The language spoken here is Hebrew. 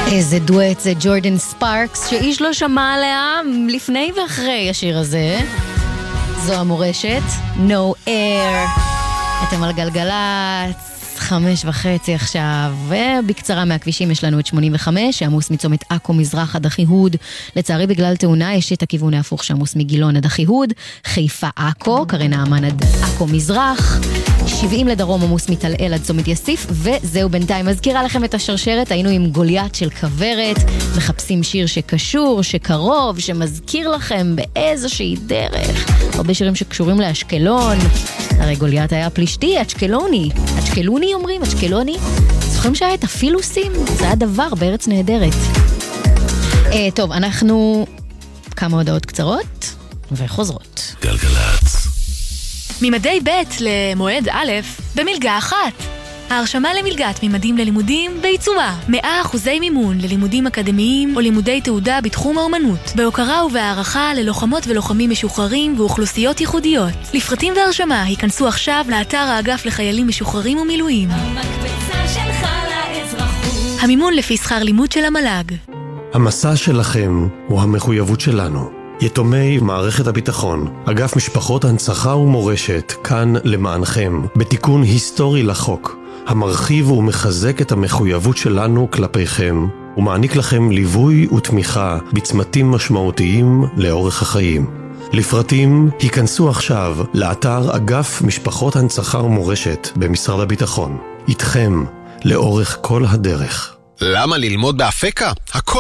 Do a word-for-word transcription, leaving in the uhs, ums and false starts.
איזה דואט, זה ג'ורדן ספארקס, שאיש לא שמע עליה לפני ואחרי השיר הזה. זו המורשת, No Air. אתם על גלגלץ, חמש וחצי עכשיו, ובקצרה מהכבישים יש לנו את שמונים וחמש, שעמוס מצומת עכו מזרח עד אחיהוד. לצערי בגלל תאונה יש את הכיוון ההפוך שעמוס מגילון עד אחיהוד, חיפה עכו, קרן האמן עד עכו מזרח, שבעים לדרום עמוס מתעלאל עד צומת יסיף, וזהו בינתיים. מזכירה לכם את השרשרת, היינו עם גוליית של כברת, מחפשים שיר שקשור, שקרוב, שמזכיר לכם באיזושהי דרך. הרבה שירים שקשורים לאשקלון, הרי גוליית היה פלישתי, אשקלוני, אשקלוני אומרים, אשקלוני. זוכרים שהיה את הפילוסים? זה היה דבר בארץ נהדרת. אה, טוב, אנחנו כמה הודעות קצרות וחוזרות. גלגלץ. ממדי ב' למועד א' במלגה אחת. ההרשמה למלגת ממדים ללימודים בעיצומה. מאה אחוזי מימון ללימודים אקדמיים או לימודי תעודה בתחום האומנות. בהוקרה ובהערכה ללוחמות ולוחמים משוחררים ואוכלוסיות ייחודיות. לפרטים והרשמה היכנסו עכשיו לאתר האגף לחיילים משוחררים ומילואים. המקפצה שלך לאזרחות. המימון לפי שכר לימוד של המל"ג. המסע שלכם הוא המחויבות שלנו. יתומי מערכת הביטחון, אגף משפחות הנצחה ומורשת, כאן למענכם, בתיקון היסטורי לחוק, המרחיב ומחזק את המחויבות שלנו כלפיכם, ומעניק לכם ליווי ותמיכה בצמתים משמעותיים לאורך החיים. לפרטים, היכנסו עכשיו לאתר אגף משפחות הנצחה ומורשת במשרד הביטחון. איתכם, לאורך כל הדרך. למה ללמוד באפקה? הכל